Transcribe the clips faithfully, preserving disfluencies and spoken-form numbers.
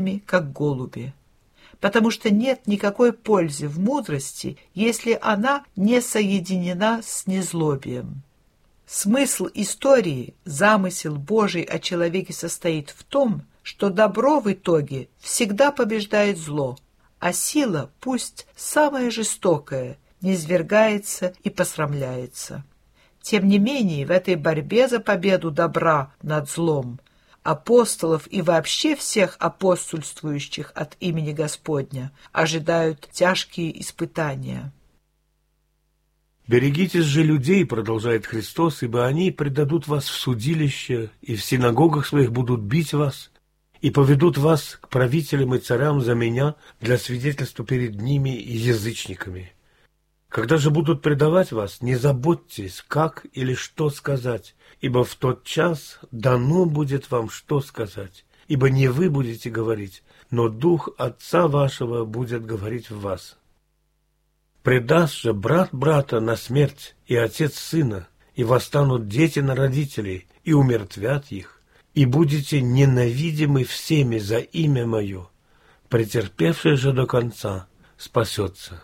как голуби. Потому что нет никакой пользы в мудрости, если она не соединена с незлобием. Смысл истории, замысел Божий о человеке состоит в том, что добро в итоге всегда побеждает зло, а сила, пусть самая жестокая, низвергается и посрамляется. Тем не менее, в этой борьбе за победу добра над злом апостолов и вообще всех апостольствующих от имени Господня ожидают тяжкие испытания. «Берегитесь же людей, — продолжает Христос, — ибо они предадут вас в судилище, и в синагогах своих будут бить вас, и поведут вас к правителям и царям за меня для свидетельства перед ними и язычниками. Когда же будут предавать вас, не заботьтесь, как или что сказать, ибо в тот час дано будет вам что сказать, ибо не вы будете говорить, но Дух Отца вашего будет говорить в вас. Предаст же брат брата на смерть, и отец сына, и восстанут дети на родителей, и умертвят их, и будете ненавидимы всеми за имя мое. Претерпевший же до конца спасется».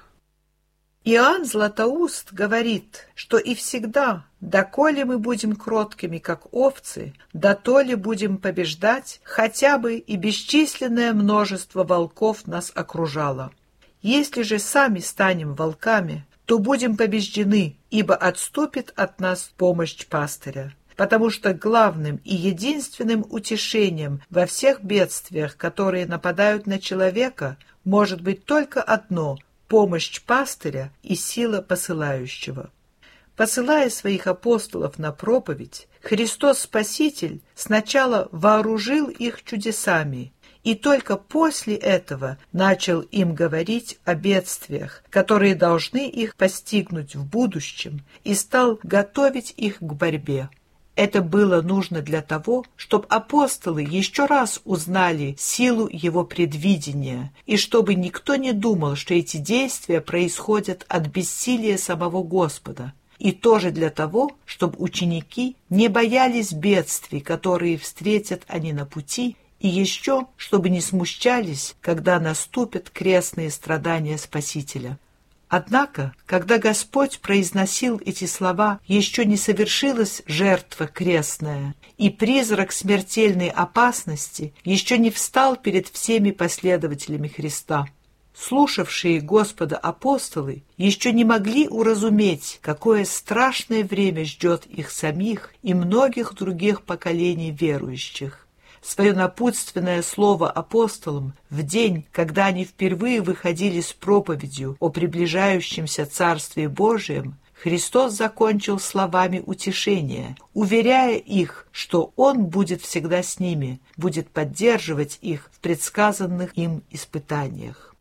Иоанн Златоуст говорит, что и всегда, доколе мы будем кроткими, как овцы, дотоле будем побеждать, хотя бы и бесчисленное множество волков нас окружало. Если же сами станем волками, то будем побеждены, ибо отступит от нас помощь пастыря. Потому что главным и единственным утешением во всех бедствиях, которые нападают на человека, может быть только одно — помощь пастыря и сила посылающего. Посылая своих апостолов на проповедь, Христос Спаситель сначала вооружил их чудесами, и только после этого начал им говорить о бедствиях, которые должны их постигнуть в будущем, и стал готовить их к борьбе. Это было нужно для того, чтобы апостолы еще раз узнали силу его предвидения, и чтобы никто не думал, что эти действия происходят от бессилия самого Господа, и тоже для того, чтобы ученики не боялись бедствий, которые встретят они на пути, и еще, чтобы не смущались, когда наступят крестные страдания Спасителя. Однако, когда Господь произносил эти слова, еще не совершилась жертва крестная, и призрак смертельной опасности еще не встал перед всеми последователями Христа. Слушавшие Господа апостолы еще не могли уразуметь, какое страшное время ждет их самих и многих других поколений верующих. Свое напутственное слово апостолам в день, когда они впервые выходили с проповедью о приближающемся Царстве Божием, Христос закончил словами утешения, уверяя их, что Он будет всегда с ними, будет поддерживать их в предсказанных им испытаниях.